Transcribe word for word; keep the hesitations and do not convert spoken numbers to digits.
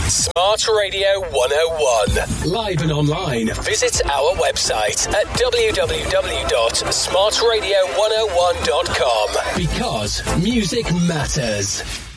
Smart Radio one oh one. Live and online. Visit our website at w w w dot smart radio one oh one dot com. Because music matters.